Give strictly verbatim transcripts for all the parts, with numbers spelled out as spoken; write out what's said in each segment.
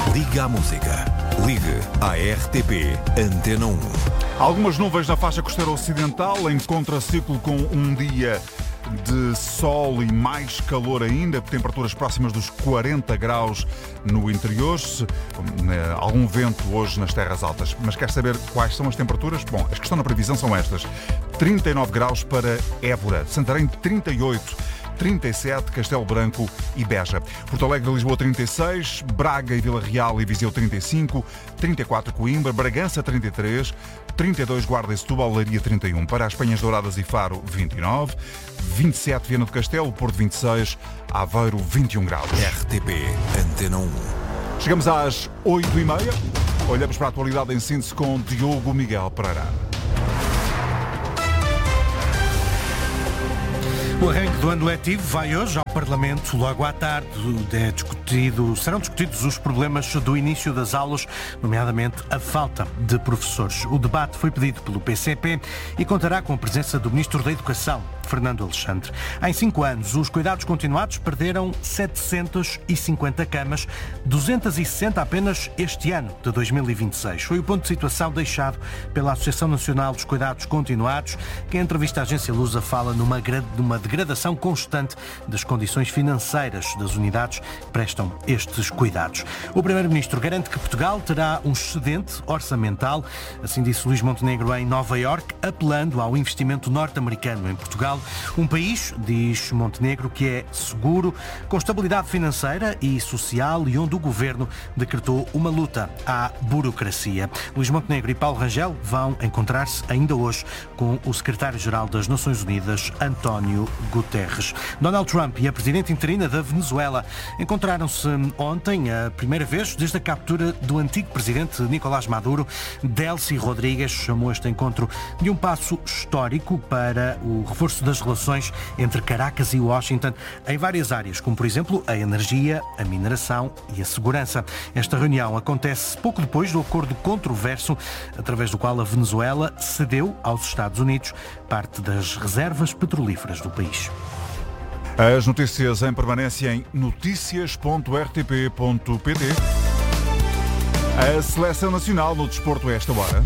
Liga à música. Ligue à R T P Antena um. Algumas nuvens na faixa costeira ocidental, em contraciclo com um dia de sol e mais calor ainda, temperaturas próximas dos quarenta graus no interior, algum vento hoje nas terras altas. Mas quer saber quais são as temperaturas? Bom, as que estão na previsão são estas: trinta e nove graus para Évora, Santarém trinta e oito, trinta e sete, Castelo Branco e Beja. Porto Alegre e Lisboa trinta e seis, Braga e Vila Real e Viseu trinta e cinco, trinta e quatro Coimbra, Bragança trinta e três, trinta e dois Guarda e Setúbal, Leiria trinta e um. Para as Penhas Douradas e Faro vinte e nove, vinte e sete Viana do Castelo, Porto vinte e seis, Aveiro vinte e um graus. R T P Antena um. Chegamos às oito e meia. Olhamos para a atualidade em síntese com Diogo Miguel Pereira. O arranque do ano letivo vai hoje ao Parlamento. Logo à tarde é discutido, serão discutidos os problemas do início das aulas, nomeadamente a falta de professores. O debate foi pedido pelo P C P e contará com a presença do Ministro da Educação, Fernando Alexandre. Em cinco anos, os cuidados continuados perderam setecentas e cinquenta camas, duzentas e sessenta apenas este ano de dois mil e vinte e seis. Foi o ponto de situação deixado pela Associação Nacional dos Cuidados Continuados, que em entrevista à agência Lusa fala numa, numa degradação constante das condições financeiras das unidades que prestam estes cuidados. O Primeiro-Ministro garante que Portugal terá um excedente orçamental, assim disse Luís Montenegro em Nova Iorque, apelando ao investimento norte-americano em Portugal. Um país, diz Montenegro, que é seguro, com estabilidade financeira e social e onde o governo decretou uma luta à burocracia. Luís Montenegro e Paulo Rangel vão encontrar-se ainda hoje com o secretário-geral das Nações Unidas, António Guterres. Donald Trump e a presidente interina da Venezuela encontraram-se ontem, a primeira vez desde a captura do antigo presidente Nicolás Maduro. Delcy Rodrigues chamou este encontro de um passo histórico para o reforço das relações entre Caracas e Washington em várias áreas, como por exemplo a energia, a mineração e a segurança. Esta reunião acontece pouco depois do acordo controverso, através do qual a Venezuela cedeu aos Estados Unidos parte das reservas petrolíferas do país. As notícias em permanência em notícias ponto r t p ponto p t. A Seleção Nacional no desporto a esta hora.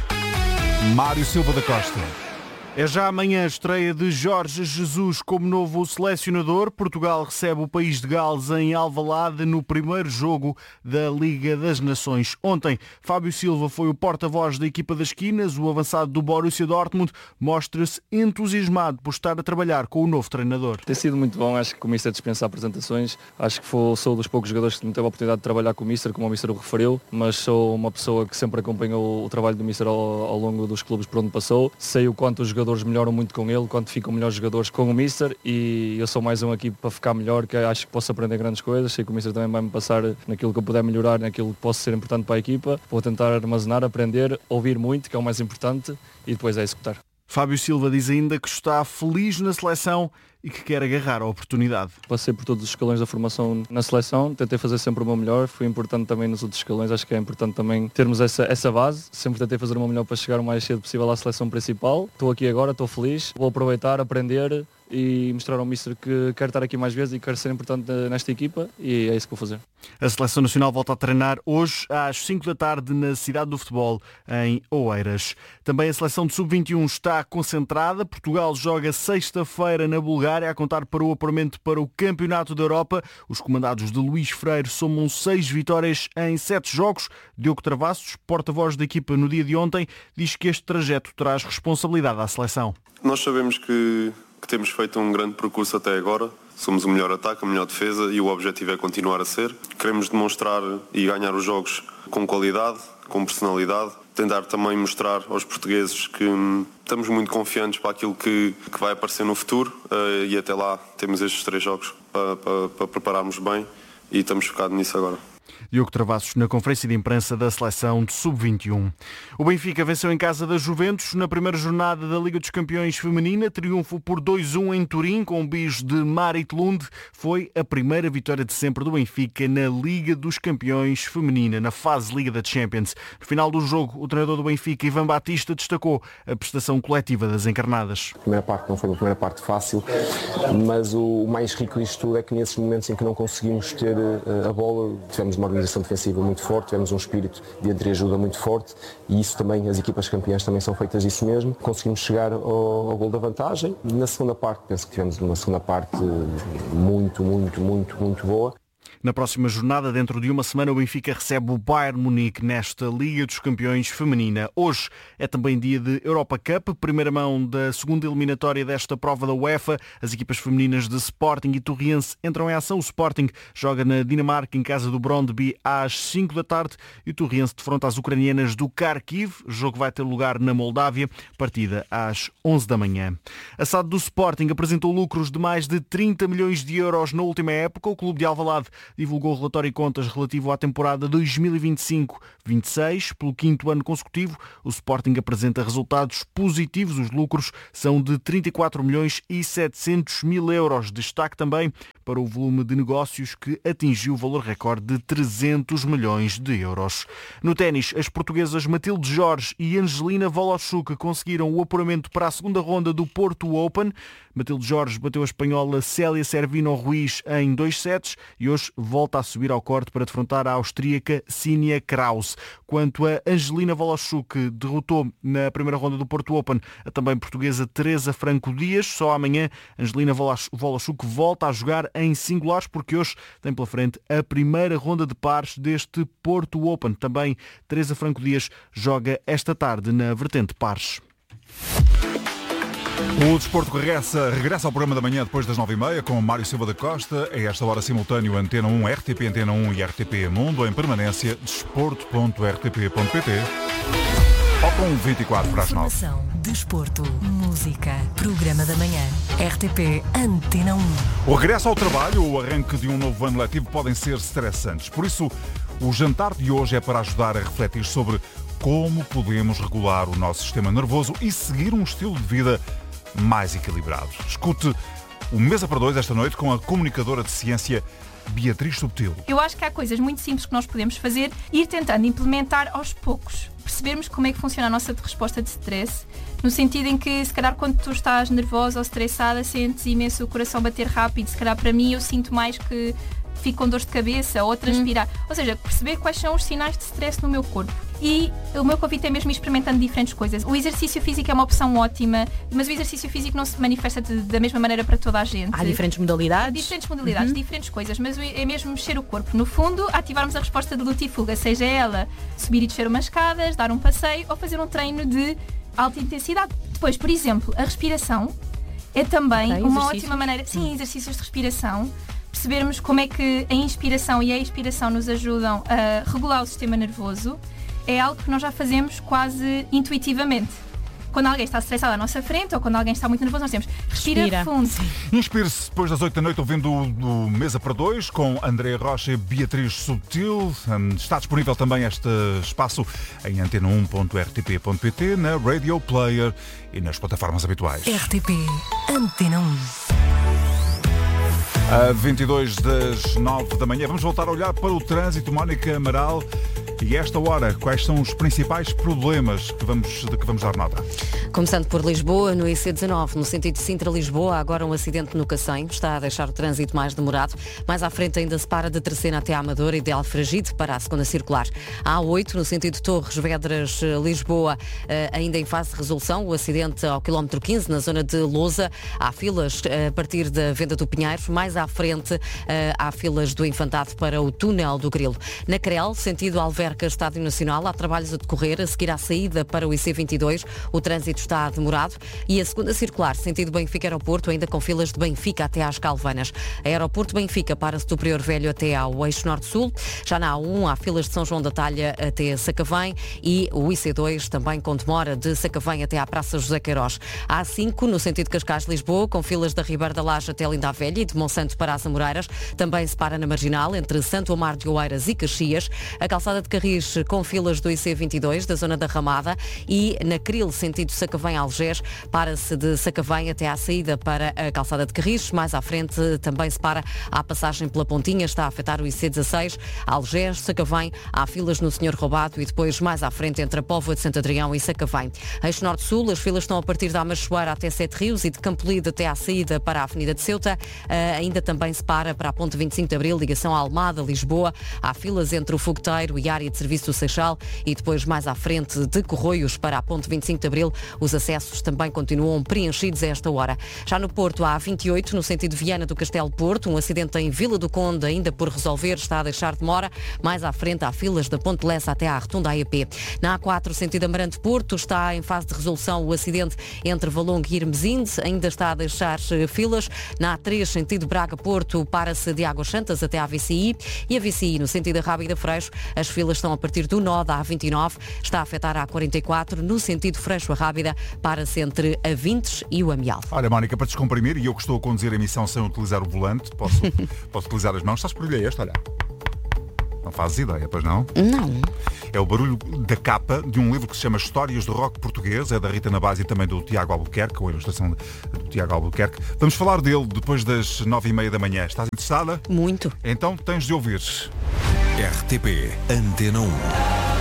Mário Silva da Costa. É já amanhã a estreia de Jorge Jesus como novo selecionador. Portugal recebe o país de Gales em Alvalade no primeiro jogo da Liga das Nações. Ontem, Fábio Silva foi o porta-voz da equipa das esquinas. O avançado do Borussia Dortmund mostra-se entusiasmado por estar a trabalhar com o novo treinador. Tem sido muito bom, acho que o Mister dispensa apresentações. Acho que foi, sou dos poucos jogadores que não teve a oportunidade de trabalhar com o Mister, como o Mister o referiu, mas sou uma pessoa que sempre acompanhou o trabalho do Mister ao, ao longo dos clubes por onde passou. Sei o quanto os jogadores melhoram muito com ele, quanto ficam melhores jogadores com o Mister, e eu sou mais um aqui para ficar melhor, que acho que posso aprender grandes coisas. Sei que o Mister também vai me passar naquilo que eu puder melhorar, naquilo que possa ser importante para a equipa. Vou tentar armazenar, aprender, ouvir muito, que é o mais importante, e depois é executar. Fábio Silva diz ainda que está feliz na seleção e que quer agarrar a oportunidade. Passei por todos os escalões da formação na seleção, tentei fazer sempre o meu melhor, foi importante também nos outros escalões, acho que é importante também termos essa, essa base, sempre tentei fazer o meu melhor para chegar o mais cedo possível à seleção principal. Estou aqui agora, estou feliz, vou aproveitar, aprender e mostrar ao Mister que quero estar aqui mais vezes e quero ser importante nesta equipa, e é isso que vou fazer. A Seleção Nacional volta a treinar hoje às cinco da tarde na Cidade do Futebol, em Oeiras. Também a Seleção de sub vinte e um está concentrada. Portugal joga sexta-feira na Bulgária, a contar para o apuramento para o Campeonato da Europa. Os comandados de Luís Freire somam seis vitórias em sete jogos. Diogo Travassos, porta-voz da equipa no dia de ontem, diz que este trajeto traz responsabilidade à seleção. Nós sabemos que que temos feito um grande percurso até agora. Somos o melhor ataque, a melhor defesa, e o objetivo é continuar a ser. Queremos demonstrar e ganhar os jogos com qualidade, com personalidade. Tentar também mostrar aos portugueses que hum, estamos muito confiantes para aquilo que, que vai aparecer no futuro, uh, e até lá temos estes três jogos para, para, para prepararmos bem, e estamos focados nisso agora. Diogo Travassos na conferência de imprensa da seleção de sub vinte e um. O Benfica venceu em casa da Juventus na primeira jornada da Liga dos Campeões Feminina. Triunfo por dois a um em Turim com o bis de Marit Lund. Foi a primeira vitória de sempre do Benfica na Liga dos Campeões Feminina, na fase Liga da Champions. No final do jogo, o treinador do Benfica, Ivan Batista, destacou a prestação coletiva das encarnadas. A primeira parte não foi uma primeira parte fácil, mas o mais rico disto tudo é que nesses momentos em que não conseguimos ter a bola, tivemos uma organização defensiva muito forte, tivemos um espírito de entreajuda muito forte e isso também, as equipas campeãs também são feitas disso mesmo. Conseguimos chegar ao, ao gol da vantagem. Na segunda parte, penso que tivemos uma segunda parte muito, muito, muito, muito boa. Na próxima jornada, dentro de uma semana, o Benfica recebe o Bayern Munique nesta Liga dos Campeões Feminina. Hoje é também dia de Europa Cup, primeira mão da segunda eliminatória desta prova da UEFA. As equipas femininas de Sporting e Torriense entram em ação. O Sporting joga na Dinamarca, em casa do Brøndby, às cinco da tarde e o Torriense defronta as ucranianas do Kharkiv. O jogo vai ter lugar na Moldávia, partida às onze da manhã. A S A D do Sporting apresentou lucros de mais de trinta milhões de euros na última época. O clube de Alvalade divulgou o relatório de contas relativo à temporada dois mil e vinte e cinco vinte e seis. Pelo quinto ano consecutivo, o Sporting apresenta resultados positivos. Os lucros são de trinta e quatro milhões e setecentos mil euros. Destaque também para o volume de negócios que atingiu o valor recorde de trezentos milhões de euros. No ténis, as portuguesas Matilde Jorge e Angelina Woloschuk conseguiram o apuramento para a segunda ronda do Porto Open. Matilde Jorge bateu a espanhola Célia Servino Ruiz em dois sets e hoje volta a subir ao corte para defrontar a austríaca Sinia Kraus. Quanto a Angelina Woloschuk, derrotou na primeira ronda do Porto Open a também portuguesa Teresa Franco Dias. Só amanhã Angelina Woloschuk volta a jogar em singulares, porque hoje tem pela frente a primeira ronda de pares deste Porto Open. Também Teresa Franco Dias joga esta tarde na vertente pares. O desporto regressa, regressa ao programa da manhã depois das nove e meia com Mário Silva da Costa. A esta hora simultâneo Antena um, R T P Antena um e R T P Mundo. Em permanência, desporto ponto r t p ponto p t. Faltam vinte e quatro para as nove. Informação, desporto, música, programa da manhã. R T P Antena um. O regresso ao trabalho ou o arranque de um novo ano letivo podem ser estressantes. Por isso, o jantar de hoje é para ajudar a refletir sobre como podemos regular o nosso sistema nervoso e seguir um estilo de vida mais equilibrado. Escute o Mesa para Dois esta noite com a comunicadora de ciência Beatriz Subtil. Eu acho que há coisas muito simples que nós podemos fazer e ir tentando implementar aos poucos. Percebermos como é que funciona a nossa resposta de stress, no sentido em que, se calhar, quando tu estás nervosa ou estressada, sentes imenso o coração bater rápido. Se calhar, para mim, eu sinto mais que fico com dores de cabeça ou transpirar. Hum. Ou seja, perceber quais são os sinais de stress no meu corpo. E o meu convite é mesmo ir experimentando diferentes coisas. O exercício físico é uma opção ótima, mas o exercício físico não se manifesta de, da mesma maneira para toda a gente. Há diferentes modalidades? Há diferentes modalidades, uhum. diferentes coisas, mas é mesmo mexer o corpo. No fundo, ativarmos a resposta de luta e fuga, seja ela subir e descer umas escadas, dar um passeio ou fazer um treino de alta intensidade. Depois, por exemplo, a respiração é também okay, uma ótima maneira... Sim, exercícios de respiração. Percebermos como é que a inspiração e a expiração nos ajudam a regular o sistema nervoso é algo que nós já fazemos quase intuitivamente. Quando alguém está estressado à nossa frente ou quando alguém está muito nervoso, nós temos respira, respira. fundo. Inspire-se depois das oito da noite ouvindo o Mesa para Dois com André Rocha e Beatriz Subtil. Está disponível também este espaço em antena um ponto r t p ponto p t, na Radio Player e nas plataformas habituais. R T P Antena um. A vinte e dois das nove da manhã, vamos voltar a olhar para o trânsito. Mónica Amaral, e a esta hora, quais são os principais problemas que vamos, de que vamos dar nota? Começando por Lisboa, no I C dezanove, no sentido de Sintra-Lisboa, há agora um acidente no Cacém, está a deixar o trânsito mais demorado. Mais à frente ainda se para de Terceira até à Amadora e de Alfragide para a segunda circular. A A oito, no sentido Torres Vedras, Lisboa, ainda em fase de resolução, o acidente ao quilómetro quinze, na zona de Lousa. Há filas a partir da Venda do Pinheiro, mais à frente há filas do Infantado para o túnel do Grilo. Na Crel, sentido Alverca, Estádio Nacional, há trabalhos a decorrer, a seguir à saída para o I C vinte e dois, o trânsito está demorado e a segunda circular, sentido Benfica-Aeroporto, ainda com filas de Benfica até às Calvanas. Aeroporto Benfica para do Prior Velho até ao Eixo Norte-Sul. Já na A um há filas de São João da Talha até Sacavém e o I C dois também com demora de Sacavém até à Praça José Queiroz. A A cinco, no sentido Cascais-Lisboa, com filas da Ribeira da Laje até Linda a Velha e de Monsanto para as Amoreiras. Também se para na Marginal, entre Santo Amaro de Oeiras e Caxias. A calçada de Carris com filas do I C vinte e dois, da zona da Ramada, e na Cril, sentido Sacavém-Algés, para-se de Sacavém até à saída para a calçada de Carris. Mais à frente também se para à passagem pela Pontinha, está a afetar o I C dezasseis, Algés, Sacavém, há filas no Senhor Robato e depois mais à frente entre a Póvoa de Santo Adrião e Sacavém. Eixo Norte-Sul, as filas estão a partir da Amachoeira até Sete Rios e de Campolide até à saída para a Avenida de Ceuta. Uh, ainda também se para para a Ponte vinte e cinco de Abril, ligação a Almada, Lisboa. Há filas entre o Fogueteiro e a área de serviço do Seixal e depois mais à frente de Corroios para a Ponte vinte e cinco de Abril. Os acessos também continuam preenchidos a esta hora. Já no Porto, há a vinte e oito, no sentido Viana do Castelo Porto. Um acidente em Vila do Conde, ainda por resolver, está a deixar demora. Mais à frente há filas da Ponte Lessa até à Rotunda A E P. Na A quatro, sentido Amarante Porto, está em fase de resolução o acidente entre Valongo e Irmesinde. Ainda está a deixar filas. Na A três, sentido Braga-Porto, para-se de Águas Santas até à V C I. E a V C I, no sentido Rábida Freixo, as filas estão a partir do nó da A vinte e nove. Está a afetar a A quarenta e quatro. No sentido Freixo-Rábida, para-se entre a Vintes e o Amial. Olha, Mónica, para descomprimir, e eu que estou a conduzir a emissão sem utilizar o volante, posso, posso utilizar as mãos. Estás por olhar este, olha. Não fazes ideia, pois não? Não. É o barulho da capa de um livro que se chama Histórias do Rock Português, é da Rita Nabás e também do Tiago Albuquerque, ou a ilustração do Tiago Albuquerque. Vamos falar dele depois das nove e meia da manhã. Estás interessada? Muito. Então tens de ouvir. R T P Antena um.